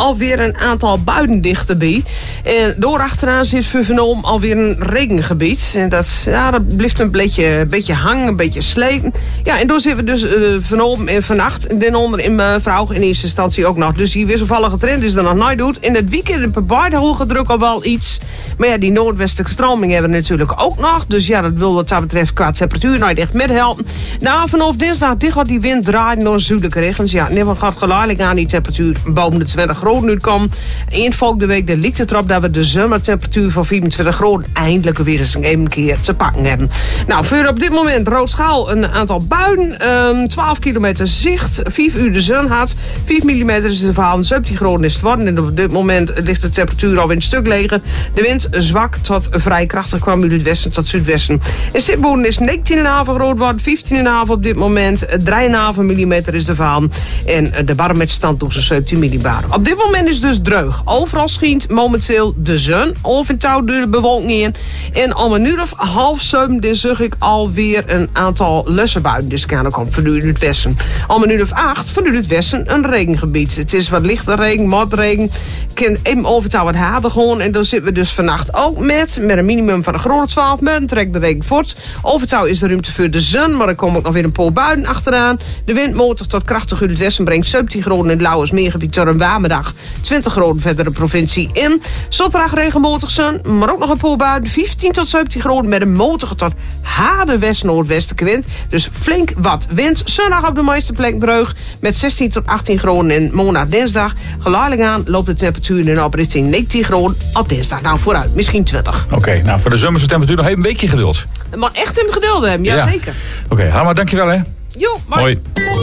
alweer een aantal buien dichterbij. En doorachteraan zit voor Van alweer een regengebied. En dat blijft een beetje hangen, een beetje sleten. Ja, en door zitten we dus Van en vannacht den onder in mijn vrouw in eerste instantie ook nog. Dus die wisselvallige trend is er nog nooit doet. In het weekend op beide hoge druk al wel iets. Maar ja, die noordwestelijke stroming hebben we natuurlijk ook nog. Dus ja, dat wil wat dat betreft qua temperatuur nooit echt met helpen. Nou, vanaf dinsdag gaat die wind draaien door zuidelijke regens. Ja, en dan gaat geleidelijk aan die temperatuur boven de 20 graden uitkomen. In volgende week de ligt het erop dat we de zomertemperatuur van 24 graden eindelijk weer eens een keer te pakken hebben. Nou, voor op dit moment Roodschaal een aantal buien. 12 kilometer zicht, 5 uur de zon had. 5 mm is de verhaal, 17 graden is het worden. En op dit moment ligt de temperatuur alweer een stuk leger. De wind zwak tot vrij krachtig kwam uit het westen tot zuidwesten. In Sitboden is 19,5 graden worden, 15,5 op dit moment. 3,5 mm is de verhaal. En de barometerstand doet ze 17 millibar. Op dit moment is dus dreug. Overal schijnt momenteel de zon. Of in touw door de bewolking in. En om een uur of 6:30 dan zag ik alweer een aantal lussenbuien. Dus kan ook vanuit het westen. Om een uur of 8 vanuit het westen een regengebied. Het is wat lichte regen, motregen. Ik kan even overtouw wat harder gewoon. En dan zitten we dus vannacht ook met een minimum van een graad 12. Maar dan trekt de regen voort. Overtouw is de ruimte voor de zon. Maar er komen ook nog weer een paar buien achteraan. De wind motor tot krachtig uit het westen brengt 17 graden in het Lauwersmeergebied door een warme dag. 20 graden verder de provincie in. Zondag regenmotig zon, maar ook nog een paar buien. 15 tot 17 graden met een motige tot harde west-noordwestelijke wind. Dus flink wat wind. Zondag op de meeste plekken droog met 16 tot 18 graden en maandag dinsdag. Geleidelijk aan loopt de temperatuur in op richting 19 graden op dinsdag. Nou, vooruit, misschien 20. Oké, nou voor de zomerse temperatuur nog even een weekje geduld. Maar echt in geduld hebben, jazeker. Oké, Hanna, dankjewel hè. Jo, hoi.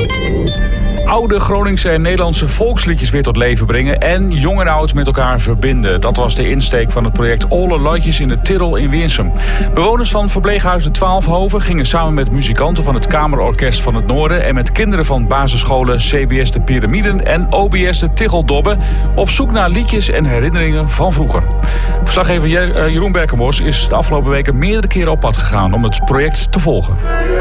Oude Groningse en Nederlandse volksliedjes weer tot leven brengen en jong en oud met elkaar verbinden. Dat was de insteek van het project Olle Luidjes in de Tirol in Winsum. Bewoners van verpleeghuis de Twaalfhoven gingen samen met muzikanten van het Kamerorkest van het Noorden en met kinderen van basisscholen CBS de Pyramiden en OBS de Tichteldobben op zoek naar liedjes en herinneringen van vroeger. Verslaggever Jeroen Berkenbos is de afgelopen weken meerdere keren op pad gegaan om het project te volgen.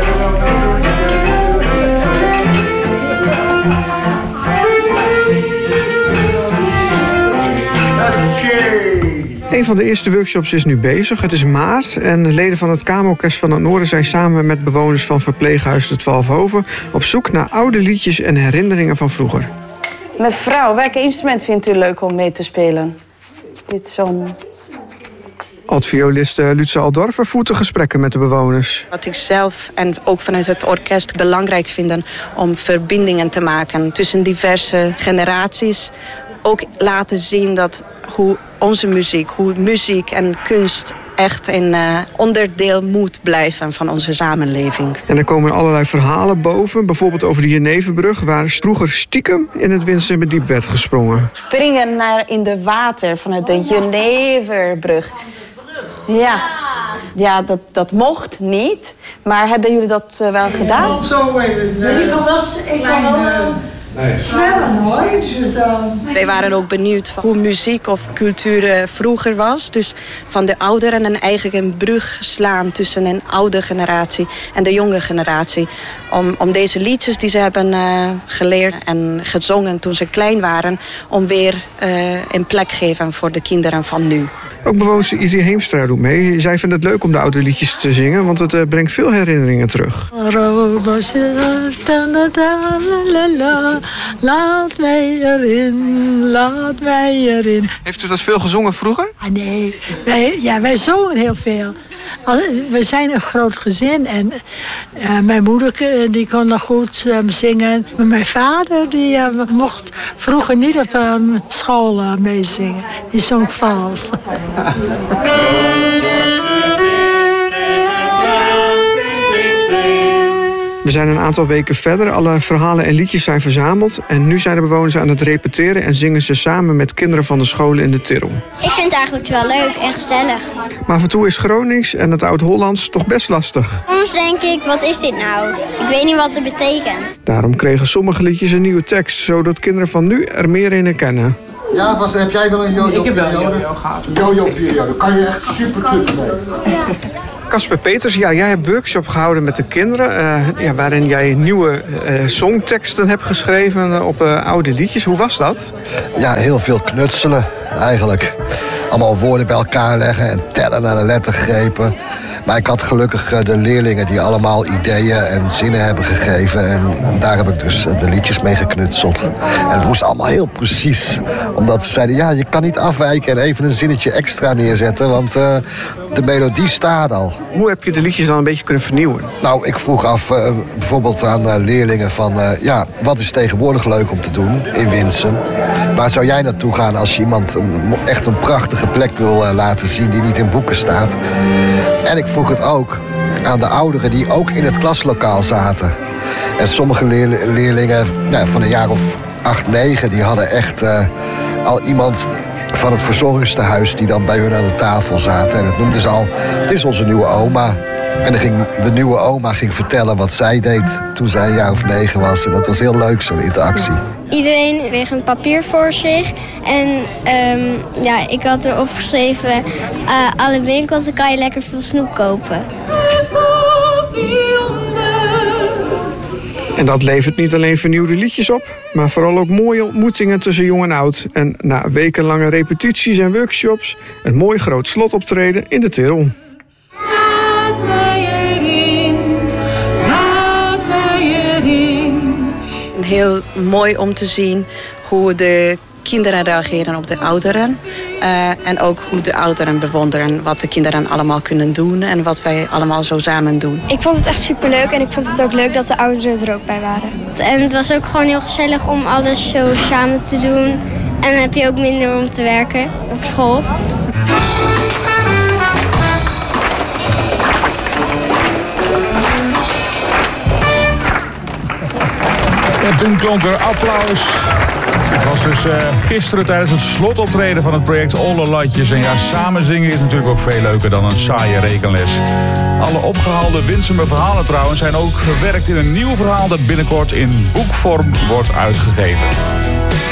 Een van de eerste workshops is nu bezig. Het is maart en leden van het Kamerorkest van het Noorden zijn samen met bewoners van verpleeghuis de Twaalfhoven op zoek naar oude liedjes en herinneringen van vroeger. Mevrouw, welk instrument vindt u leuk om mee te spelen? Dit zo'n... Alt-violist Lutse Aldorfer voert de gesprekken met de bewoners. Wat ik zelf en ook vanuit het orkest belangrijk vind om verbindingen te maken tussen diverse generaties. Ook laten zien dat hoe onze muziek, hoe muziek en kunst echt een onderdeel moet blijven van onze samenleving. En er komen allerlei verhalen boven, bijvoorbeeld over de Jeneverbrug, waar vroeger stiekem in het Winsumerdiep werd gesprongen. Springen in de water vanuit de Jeneverbrug. Ja, dat mocht niet. Maar hebben jullie dat wel gedaan? Ik kan wel zwemmen hoor. Wij waren ook benieuwd hoe muziek of cultuur vroeger was. Dus van de ouderen en eigenlijk een brug slaan tussen een oude generatie en de jonge generatie. Om deze liedjes die ze hebben geleerd en gezongen toen ze klein waren, om weer een plek geven voor de kinderen van nu. Ook bewoonster Izzy Heemstra doet mee. Zij vindt het leuk om de oude liedjes te zingen, want het brengt veel herinneringen terug. Laat mij erin. Heeft u dat veel gezongen vroeger? Ah, nee, wij zongen heel veel. We zijn een groot gezin en mijn moeder die kon nog goed zingen. Maar mijn vader die mocht vroeger niet op school meezingen. Die zong vals. We zijn een aantal weken verder. Alle verhalen en liedjes zijn verzameld. En nu zijn de bewoners aan het repeteren en zingen ze samen met kinderen van de scholen in de Tirol. Ik vind het eigenlijk wel leuk en gezellig. Maar af en toe is Gronings en het Oud-Hollands toch best lastig. Soms denk ik, wat is dit nou? Ik weet niet wat het betekent. Daarom kregen sommige liedjes een nieuwe tekst, zodat kinderen van nu er meer in herkennen. Ja, heb jij wel een jojo-periode? Ik heb wel een jojo gehad. Jojo-periode, kan je echt super knuppelen mee. Ja. Casper Peters, ja, jij hebt workshop gehouden met de kinderen... waarin jij nieuwe songteksten hebt geschreven op oude liedjes. Hoe was dat? Ja, heel veel knutselen eigenlijk. Allemaal woorden bij elkaar leggen en tellen naar de lettergrepen. Maar ik had gelukkig de leerlingen die allemaal ideeën en zinnen hebben gegeven. En daar heb ik dus de liedjes mee geknutseld. En het moest allemaal heel precies. Omdat ze zeiden, ja, je kan niet afwijken en even een zinnetje extra neerzetten. Want de melodie staat al. Hoe heb je de liedjes dan een beetje kunnen vernieuwen? Nou, ik vroeg af bijvoorbeeld aan leerlingen van... wat is tegenwoordig leuk om te doen in Winsum? Waar zou jij naartoe gaan als je iemand echt een prachtige plek wil laten zien... die niet in boeken staat? En ik vroeg het ook aan de ouderen die ook in het klaslokaal zaten. En sommige leerlingen van een jaar of 8, 9... die hadden echt al iemand van het verzorgingstehuis... die dan bij hun aan de tafel zaten. En dat noemden ze al, het is onze nieuwe oma. En de nieuwe oma ging vertellen wat zij deed toen zij een jaar of 9 was. En dat was heel leuk, zo'n interactie. Iedereen kreeg een papier voor zich. En ik had erop geschreven... alle winkels, dan kan je lekker veel snoep kopen. En dat levert niet alleen vernieuwde liedjes op... maar vooral ook mooie ontmoetingen tussen jong en oud. En na wekenlange repetities en workshops... een mooi groot slotoptreden in de Tirol. Heel mooi om te zien hoe de kinderen reageren op de ouderen. En ook hoe de ouderen bewonderen wat de kinderen allemaal kunnen doen... en wat wij allemaal zo samen doen. Ik vond het echt superleuk en ik vond het ook leuk dat de ouderen er ook bij waren. En het was ook gewoon heel gezellig om alles zo samen te doen. En dan heb je ook minder om te werken op school. En toen klonk er applaus. Het was dus gisteren tijdens het slotoptreden van het project Olle Latjes. En ja, samen zingen is natuurlijk ook veel leuker dan een saaie rekenles. Alle opgehaalde Winsumer verhalen trouwens zijn ook verwerkt in een nieuw verhaal... dat binnenkort in boekvorm wordt uitgegeven.